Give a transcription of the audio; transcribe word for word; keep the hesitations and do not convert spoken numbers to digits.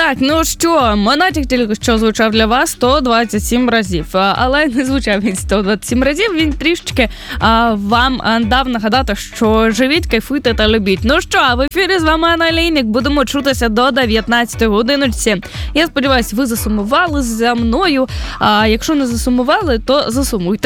Так, ну що, Монатік тільки що звучав для вас сто двадцять сім разів, але не звучав він сто двадцять сім разів, він трішечки а, вам а, дав нагадати, що живіть, кайфуйте та любіть. Ну що, в ефірі з вами Анна Олійник, будемо чутися до дев'ятнадцятої годиночці. Я сподіваюся, ви засумували за мною, а якщо не засумували, то засумуйте.